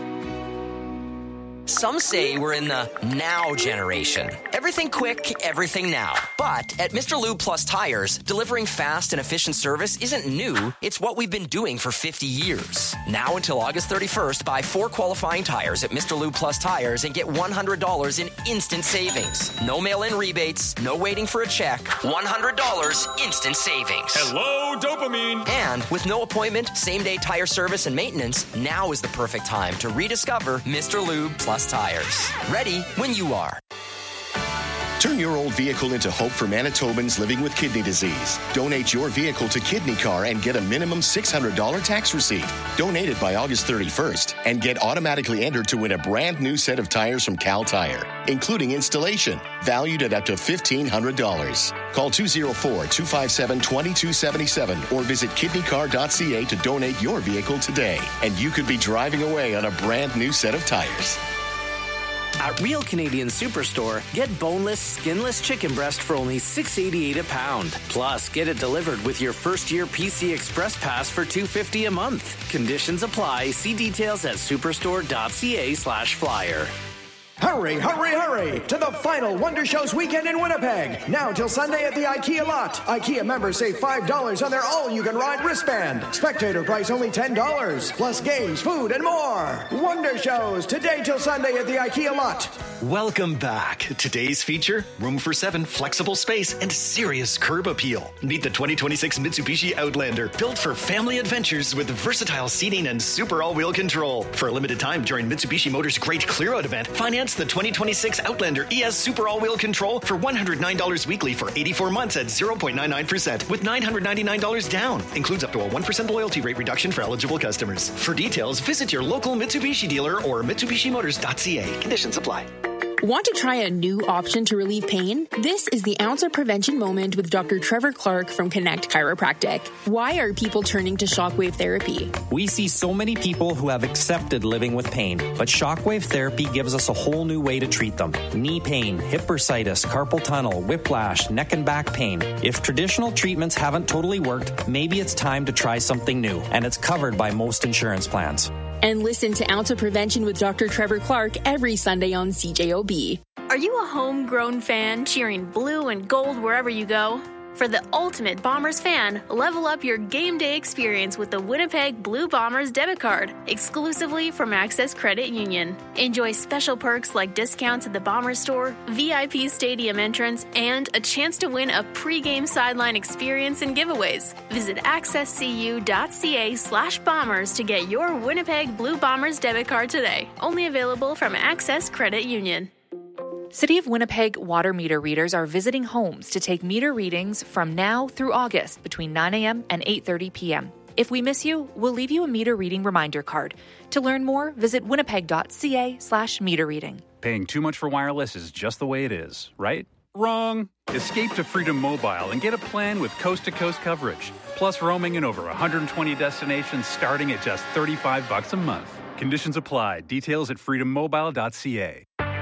Speaker 14: Some say we're in the now generation. Everything quick, everything now. But at Mister Lube Plus Tires, delivering fast and efficient service isn't new. It's what we've been doing for fifty years. Now until August thirty-first, buy four qualifying tires at Mister Lube Plus Tires and get one hundred dollars in instant savings. No mail-in rebates, no waiting for a check. one hundred dollars instant savings.
Speaker 8: Hello, dopamine.
Speaker 14: And with no appointment, same-day tire service and maintenance, now is the perfect time to rediscover Mister Lube Plus Tires. Ready when you are.
Speaker 24: Turn your old vehicle into hope for Manitobans living with kidney disease. Donate your vehicle to Kidney Car and get a minimum six hundred dollars tax receipt. Donate it by August thirty-first and get automatically entered to win a brand new set of tires from Cal Tire, including installation, valued at up to fifteen hundred dollars. Call two oh four, two five seven, two two seven seven or visit kidney car dot c a to donate your vehicle today. And you could be driving away on a brand new set of tires.
Speaker 15: At Real Canadian Superstore, get boneless, skinless chicken breast for only six dollars and eighty-eight cents a pound. Plus, get it delivered with your first-year P C Express Pass for two dollars and fifty cents a month. Conditions apply. See details at superstore dot c a slash flyer.
Speaker 18: Hurry, hurry, hurry to the final Wonder Shows weekend in Winnipeg. Now till Sunday at the IKEA lot. IKEA members save five dollars on their all-you-can-ride wristband. Spectator price only ten dollars. Plus games, food, and more. Wonder Shows today till Sunday at the IKEA lot.
Speaker 10: Welcome back. Today's feature, room for seven, flexible space, and serious curb appeal. Meet the twenty twenty-six Mitsubishi Outlander, built for family adventures with versatile seating and super all-wheel control. For a limited time during Mitsubishi Motors' Great Clear Out event, finance the twenty twenty-six Outlander E S Super All-Wheel Control for one hundred nine dollars weekly for eighty-four months at zero point nine nine percent with nine hundred ninety-nine dollars down. Includes up to a one percent loyalty rate reduction for eligible customers. For details, visit your local Mitsubishi dealer or mitsubishi motors dot c a. Conditions apply.
Speaker 5: Want to try a new option to relieve pain? This is the Ounce of Prevention moment with Doctor Trevor Clark from Connect Chiropractic. Why are people turning to shockwave therapy?
Speaker 19: We see so many people who have accepted living with pain, but shockwave therapy gives us a whole new way to treat them. Knee pain, hip bursitis, carpal tunnel, whiplash, neck and back pain. If traditional treatments haven't totally worked, maybe it's time to try something new, and it's covered by most insurance plans.
Speaker 5: And listen to Ounce of Prevention with Doctor Trevor Clark every Sunday on C J O B.
Speaker 20: Are you a homegrown fan cheering blue and gold wherever you go?
Speaker 2: For the ultimate Bombers fan, level up your game day experience with the Winnipeg Blue Bombers debit card, exclusively from Access Credit Union. Enjoy special perks like discounts at the Bombers store, V I P stadium entrance, and a chance to win a pre-game sideline experience and giveaways. Visit accesscu.ca slash bombers to get your Winnipeg Blue Bombers debit card today. Only available from Access Credit Union.
Speaker 17: City of Winnipeg water meter readers are visiting homes to take meter readings from now through August between nine a.m. and eight thirty p.m. If we miss you, we'll leave you a meter reading reminder card. To learn more, visit winnipeg.ca slash meter reading.
Speaker 20: Paying too much for wireless is just the way it is, right? Wrong. Escape to Freedom Mobile and get a plan with coast-to-coast coverage, plus roaming in over one hundred twenty destinations starting at just thirty-five bucks a month. Conditions apply. Details at freedom mobile dot c a.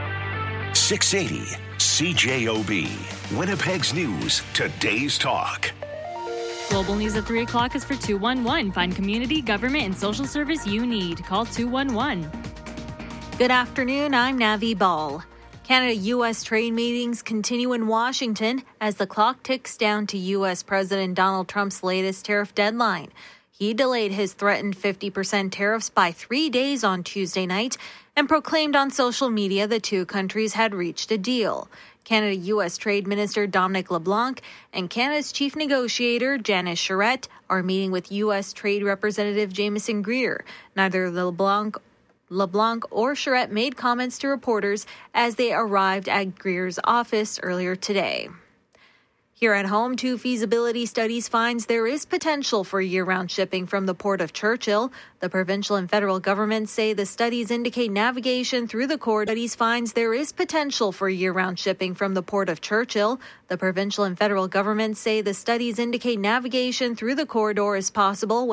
Speaker 7: six eighty C J O B. Winnipeg's News, today's talk.
Speaker 21: Global News at three o'clock is for two one one. Find community, government, and social service you need. Call two one one.
Speaker 16: Good afternoon. I'm Navi Ball. Canada-U S trade meetings continue in Washington as the clock ticks down to U S President Donald Trump's latest tariff deadline. He delayed his threatened fifty percent tariffs by three days on Tuesday night and proclaimed on social media the two countries had reached a deal. Canada-U S Trade Minister Dominic LeBlanc and Canada's chief negotiator Janice Charette are meeting with U S Trade Representative Jameson Greer. Neither LeBlanc LeBlanc or Charette made comments to reporters as they arrived at Greer's office earlier today. Here at home, two feasibility studies finds there is potential for year-round shipping from the Port of Churchill. The provincial and federal governments say the studies indicate navigation through the corridor. Studies finds there is potential for year-round shipping from the Port of Churchill. The provincial and federal governments say the studies indicate navigation through the corridor is possible